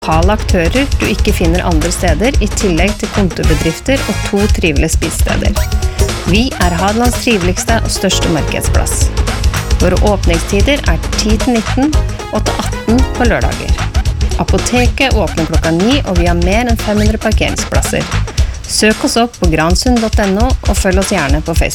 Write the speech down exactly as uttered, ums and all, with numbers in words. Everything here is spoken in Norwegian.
Lokale aktører du ikke finner andre steder, I tillegg til kontorbedrifter og to trivelige spisesteder. Vi er Hadelands triveligste og største markedsplass. Våre åpningstider er ti til nitten og til atten på lørdager. Apoteket åpner klokka ni, og vi har mer enn fem hundre parkeringsplasser. Søk oss opp på gransund punktum no og følg oss gjerne på Facebook.